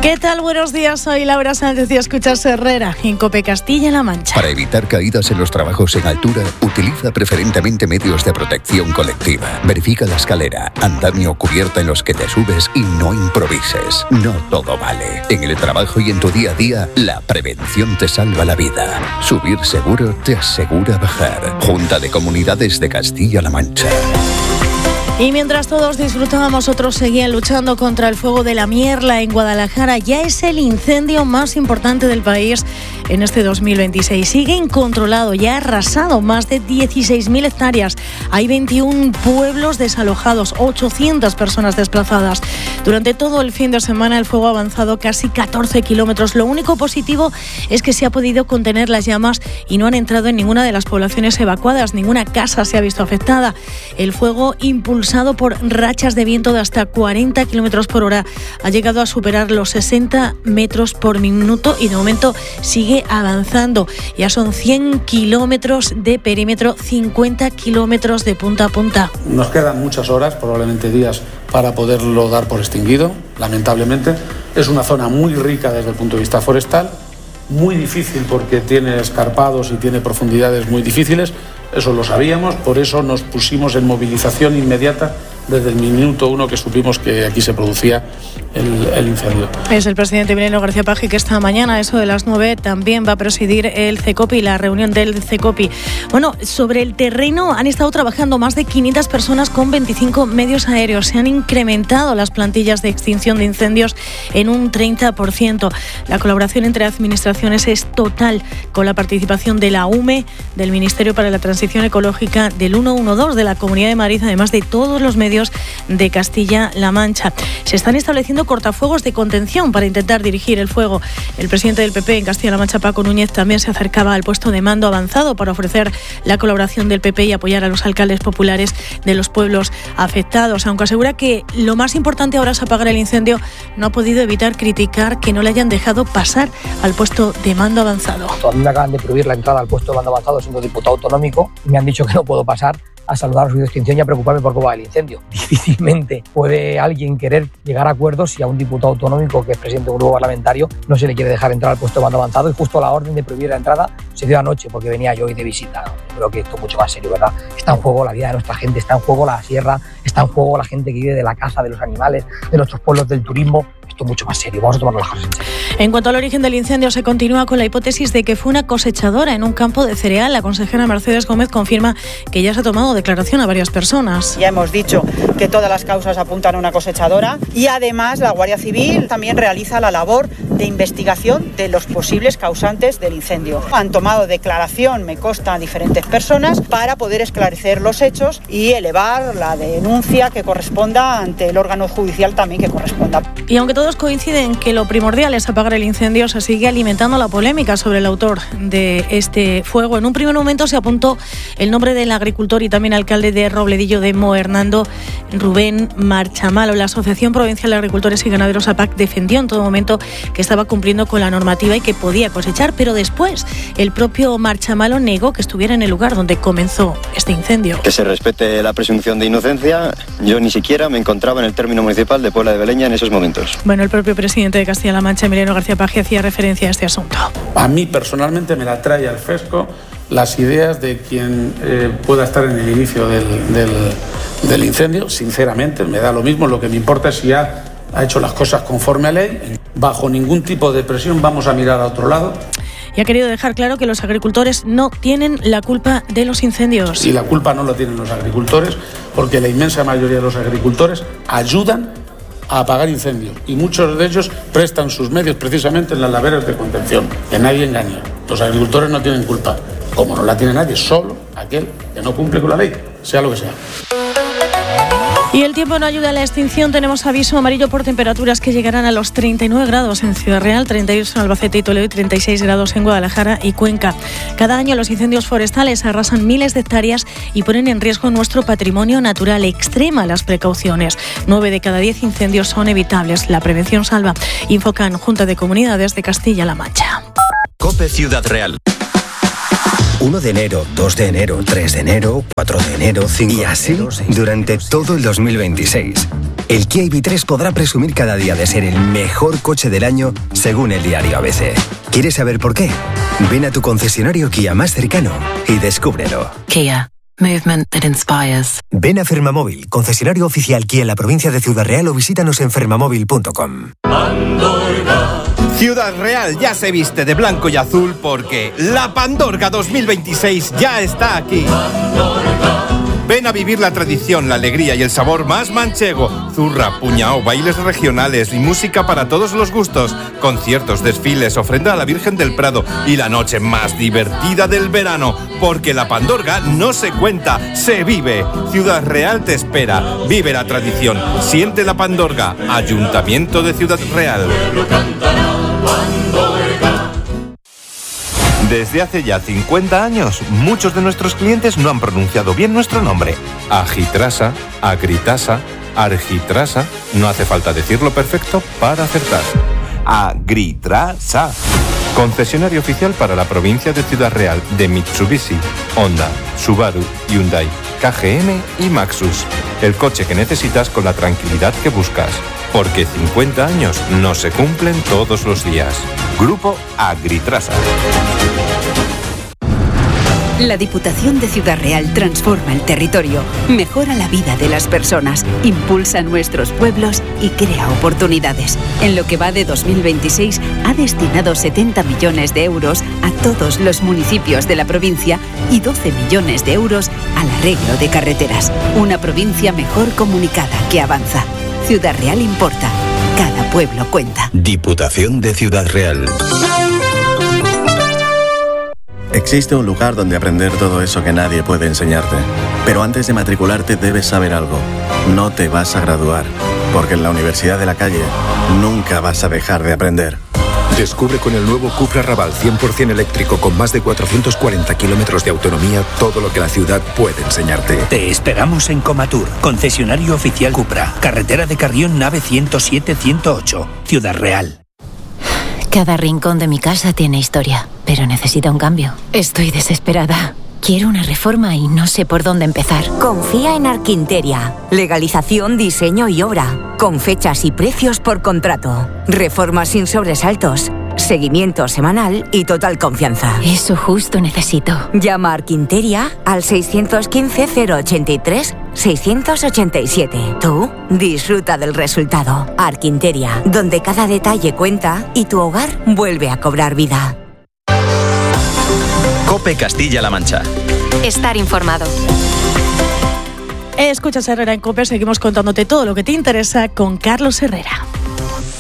¿Qué tal? Buenos días, soy Laura Sánchez y escuchas Herrera en COPE Castilla-La Mancha. Para evitar caídas en los trabajos en altura, utiliza preferentemente medios de protección colectiva. Verifica la escalera, andamio o cubierta en los que te subes y no improvises. No todo vale. En el trabajo y en tu día a día, la prevención te salva la vida. Subir seguro te asegura bajar. Junta de Comunidades de Castilla-La Mancha. Y mientras todos disfrutábamos, otros seguían luchando contra el fuego de la Mierla en Guadalajara. Ya es el incendio más importante del país en este 2026. Sigue incontrolado, ya ha arrasado más de 16.000 hectáreas. Hay 21 pueblos desalojados, 800 personas desplazadas. Durante todo el fin de semana el fuego ha avanzado casi 14 kilómetros. Lo único positivo es que se ha podido contener las llamas y no han entrado en ninguna de las poblaciones evacuadas. Ninguna casa se ha visto afectada. El fuego, impulsado por rachas de viento de hasta 40 kilómetros por hora, ha llegado a superar los 60 metros por minuto y de momento sigue avanzando. Ya son 100 kilómetros de perímetro, 50 kilómetros de punta a punta. Nos quedan muchas horas, probablemente días, para poderlo dar por extinguido, lamentablemente. Es una zona muy rica desde el punto de vista forestal, muy difícil porque tiene escarpados y tiene profundidades muy difíciles. Eso lo sabíamos, por eso nos pusimos en movilización inmediata desde el minuto 1 que supimos que aquí se producía el incendio. Es el presidente Emiliano García Paje que esta mañana, eso de las 9, también va a presidir el CECOPI, la reunión del CECOPI. Bueno, sobre el terreno han estado trabajando más de 500 personas con 25 medios aéreos. Se han incrementado las plantillas de extinción de incendios en un 30%. La colaboración entre administraciones es total, con la participación de la UME, del Ministerio para la Transición Ecológica, del 112 de la Comunidad de Madrid, además de todos los medios de Castilla-La Mancha. Se están estableciendo cortafuegos de contención para intentar dirigir el fuego. El presidente del PP en Castilla-La Mancha, Paco Núñez, también se acercaba al puesto de mando avanzado para ofrecer la colaboración del PP y apoyar a los alcaldes populares de los pueblos afectados. Aunque asegura que lo más importante ahora es apagar el incendio, no ha podido evitar criticar que no le hayan dejado pasar al puesto de mando avanzado. A mí me acaban de prohibir la entrada al puesto de mando avanzado siendo diputado autonómico y me han dicho que no puedo pasar a saludar su extinción y a preocuparme por cómo va el incendio. Difícilmente puede alguien querer llegar a acuerdos si a un diputado autonómico que es presidente de un grupo parlamentario no se le quiere dejar entrar al puesto de mando avanzado, y justo la orden de prohibir la entrada se dio anoche porque venía yo hoy de visita. Creo que esto es mucho más serio, ¿verdad? Está en juego la vida de nuestra gente, está en juego la sierra, está en juego la gente que vive de la caza, de los animales, de nuestros pueblos, del turismo. Esto es mucho más serio, vamos a tomar las cosas en serio. En cuanto al origen del incendio, se continúa con la hipótesis de que fue una cosechadora en un campo de cereal. La consejera Mercedes Gómez confirma que ya se ha tomado declaración a varias personas. Ya hemos dicho que todas las causas apuntan a una cosechadora y además la Guardia Civil también realiza la labor de investigación de los posibles causantes del incendio. Han tomado declaración, me consta, a diferentes personas para poder esclarecer los hechos y elevar la denuncia que corresponda ante el órgano judicial también que corresponda. Y aunque todos coinciden que lo primordial es apagar el incendio, se sigue alimentando la polémica sobre el autor de este fuego. En un primer momento se apuntó el nombre del agricultor y también alcalde de Robledillo de Mo, Hernando Rubén Marchamalo. La Asociación Provincial de Agricultores y Ganaderos APAC defendió en todo momento que estaba cumpliendo con la normativa y que podía cosechar, pero después el propio Marchamalo negó que estuviera en el lugar donde comenzó este incendio. Que se respete la presunción de inocencia. Yo ni siquiera me encontraba en el término municipal de Puebla de Beleña en esos momentos. Bueno, el propio presidente de Castilla-La Mancha, Emiliano García Paje, hacía referencia a este asunto. A mí personalmente me la trae al fresco las ideas de quien pueda estar en el inicio del incendio. Sinceramente, me da lo mismo. Lo que me importa es si ha hecho las cosas conforme a ley. Bajo ningún tipo de presión vamos a mirar a otro lado. Y ha querido dejar claro que los agricultores no tienen la culpa de los incendios. Y la culpa no la tienen los agricultores, porque la inmensa mayoría de los agricultores ayudan a apagar incendios y muchos de ellos prestan sus medios precisamente en las laderas de contención. Que nadie engañe. Los agricultores no tienen culpa, como no la tiene nadie, solo aquel que no cumple con la ley, sea lo que sea. Y el tiempo no ayuda a la extinción. Tenemos aviso amarillo por temperaturas que llegarán a los 39 grados en Ciudad Real, 38 en Albacete y Toledo y 36 grados en Guadalajara y Cuenca. Cada año los incendios forestales arrasan miles de hectáreas y ponen en riesgo nuestro patrimonio natural. Extrema las precauciones. 9 de cada 10 incendios son evitables. La prevención salva. Infocan, Junta de Comunidades de Castilla-La Mancha. COPE Ciudad Real. 1 de enero, 2 de enero, 3 de enero, 4 de enero, 5 y así durante todo el 2026. El Kia EV3 podrá presumir cada día de ser el mejor coche del año según el diario ABC. ¿Quieres saber por qué? Ven a tu concesionario Kia más cercano y descúbrelo. Kia. Movement that inspires. Ven a Fermamóvil, concesionario oficial Kia en la provincia de Ciudad Real, o visítanos en fermamóvil.com. Ciudad Real ya se viste de blanco y azul porque la Pandorga 2026 ya está aquí. Ven a vivir la tradición, la alegría y el sabor más manchego. Zurra, puñao, bailes regionales y música para todos los gustos. Conciertos, desfiles, ofrenda a la Virgen del Prado y la noche más divertida del verano. Porque la Pandorga no se cuenta, se vive. Ciudad Real te espera. Vive la tradición. Siente la Pandorga. Ayuntamiento de Ciudad Real. Desde hace ya 50 años, muchos de nuestros clientes no han pronunciado bien nuestro nombre. Agitrasa, Agritasa, Argitrasa. No hace falta decirlo perfecto para acertar. Agritrasa. Concesionario oficial para la provincia de Ciudad Real de Mitsubishi, Honda, Subaru, Hyundai, KGM y Maxus. El coche que necesitas con la tranquilidad que buscas. Porque 50 años no se cumplen todos los días. Grupo Agritrasa. La Diputación de Ciudad Real transforma el territorio, mejora la vida de las personas, impulsa nuestros pueblos y crea oportunidades. En lo que va de 2026 ha destinado 70 millones de euros a todos los municipios de la provincia y 12 millones de euros al arreglo de carreteras. Una provincia mejor comunicada que avanza. Ciudad Real importa. Cada pueblo cuenta. Diputación de Ciudad Real. Existe un lugar donde aprender todo eso que nadie puede enseñarte. Pero antes de matricularte debes saber algo. No te vas a graduar, porque en la Universidad de la Calle nunca vas a dejar de aprender. Descubre con el nuevo Cupra Raval 100% eléctrico con más de 440 kilómetros de autonomía todo lo que la ciudad puede enseñarte. Te esperamos en Comatur, concesionario oficial Cupra, carretera de Carrión, nave 107-108, Ciudad Real. Cada rincón de mi casa tiene historia, pero necesita un cambio. Estoy desesperada. Quiero una reforma y no sé por dónde empezar. Confía en Arquinteria. Legalización, diseño y obra. Con fechas y precios por contrato. Reformas sin sobresaltos. Seguimiento semanal y total confianza. Eso justo necesito. Llama a Arquinteria al 615-083-687. Tú disfruta del resultado. Arquinteria, donde cada detalle cuenta y tu hogar vuelve a cobrar vida. COPE Castilla-La Mancha. Estar informado. Escuchas Herrera en COPE, seguimos contándote todo lo que te interesa con Carlos Herrera.